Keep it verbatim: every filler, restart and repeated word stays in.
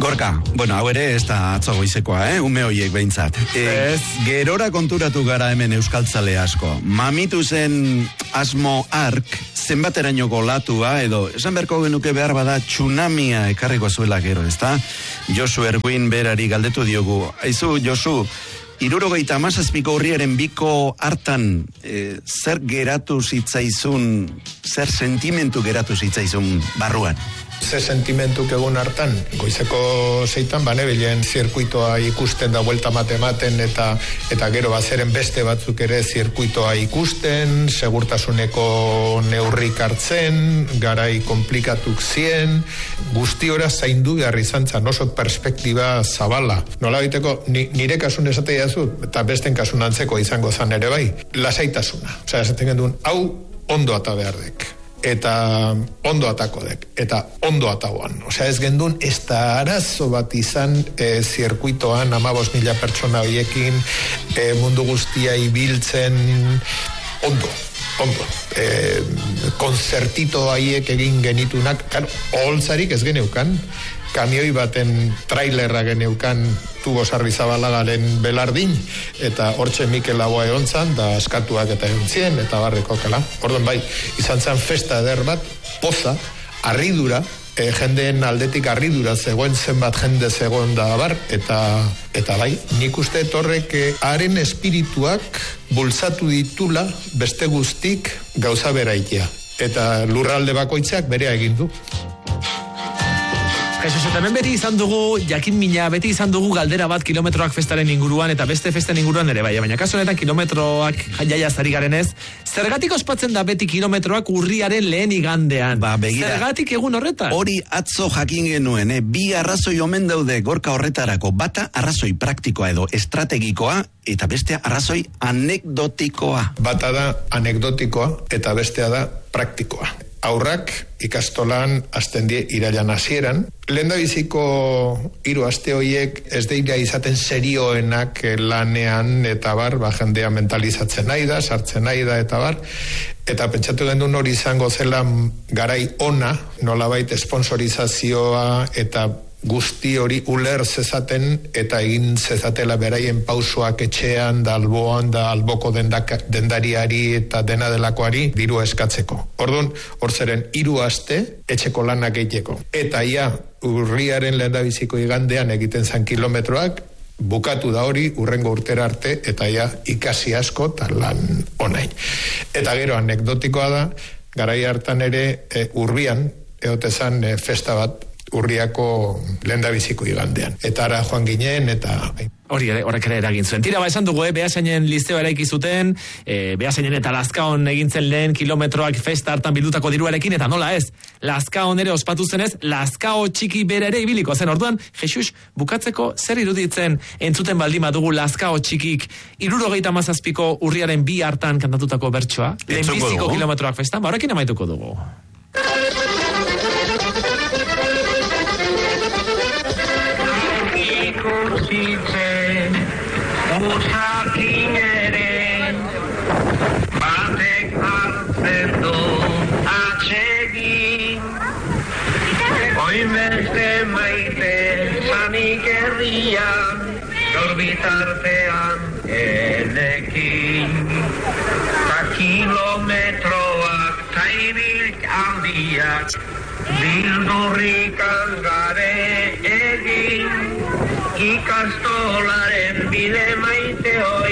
Gorka, bueno, hau ere ez da atzo goizekoa, eh? Ume hoiek behintzat. E, gerora konturatu gara hemen euskaltzale asko. Mamitu zen asmo ark, zenbateraino golatua, edo esan beharko genuke behar bada tsunamia ekarriko zuela gero, ezta? Josu Erguin berari galdetu diogu. Aizu, Josu, hirurogeita hamazazpiko urriaren biko hartan e, zer geratu zitzaizun, zer sentimentu geratu zitzaizun barruan? Ze sentimentuk egun hartan, goizeko zeitan, banebilen zirkuitoa ikusten da buelta matematen eta eta gero bazeren beste batzuk ere zirkuitoa ikusten, segurtasuneko neurrik hartzen, garai komplikatuk zien, guztiora zaindu behar izan zan, oso perspektiba zabala. Nola biteko, ni, nire kasun esatea zu, eta besten kasun antzeko izango zan ere bai, lasaitasuna. Osea, esaten gendun, hau ondo ata behar dek. Eta ondo atako dek, eta ondo atauan. Osea, ez gendun, ez da arazo bat izan e, zirkuitoan amabos mila pertsona horiekin e, mundu guztia ibiltzen ondo, ondo. E, konzertito haiek egin genitunak, claro, oholtzarik ez geneukan, kamioi baten trailerra geneukan tubo sarbizabalagaren belardin, eta hortxe Mikel Laboa egon zan, da askatuak eta egon zien, eta barreko kala. Orduan bai, izan zan festa eder bat, poza, harridura, e, jendeen aldetik harridura zegoen, zenbat jende zegoen da bar, eta eta bai, nik uste etorrek e, haren espirituak bultzatu ditula beste guztik gauza beraitea. Eta lurralde bakoitzak berea egin du. Jesus, eta hemen beti izan dugu, jakin mina, beti izan dugu galdera bat kilometroak festaren inguruan eta beste festen inguruan ere bai, baina kasu honetan kilometroak jaia zari garenez, zergatik ospatzen da beti kilometroak urriaren lehen igandean? Ba, begira, zergatik egun horretan? Hori atzo jakin genuen, eh? Bi arrazoi omen daude Gorka horretarako, bata arrazoi praktikoa edo estrategikoa, eta bestea arrazoi anekdotikoa. Bata da anekdotikoa eta bestea da praktikoa. Aurrak ikastolan hasten die irailan hasieran. Lehendabiziko hiru aste horiek ez dira izaten serioenak lanean eta bar, ba jendea mentalizatzen nahi da, sartzen nahi da eta bar. Eta pentsatu gendun hori izango zela garai ona, nolabait sponsorizazioa eta guzti hori uler zezaten eta egin zezatela beraien pausoak etxean, da alboan, da alboko dendak, dendariari eta dena delakoari diru eskatzeko. Orduan, hor zeren hiru aste etxeko lanak egiteko. Eta ia urriaren lehendabiziko igandean egiten zan kilometroak, bukatu da hori urrengo urtera arte eta ja ikasi asko eta lan onain. Eta gero anekdotikoa da, garai hartan ere e, urbian, eotezan e, festa bat, urriako lehendabiziko igandean. Eta ara joan ginen, eta... Hori horrek ere eragin zuen. Tira, ba, esan dugu, eh? Beasainen listeoa eraiki zuten, eh, Beasainen eta Lazkaon egintzen lehen kilometroak festa hartan bildutako diruarekin, eta nola ez, Lazkaon ere ospatu zenez, Lazkao txiki bere ere ibiliko zen. Orduan, Jesus, bukatzeko zer iruditzen entzuten baldima dugu Lazkao txikik hirurogeita hamazazpiko urriaren bi hartan kantatutako bertsoa, lehenbiziko kilometroak festan, ba, horrekin amaituko dugu. Ikusitzen usakin ere batek hartzen du atsegin oinbeste maite zanik herrian gaur bitartean enekin ta kilometroak ta ibil handiak bildurrikan gare egin ikastolaren bide maiteo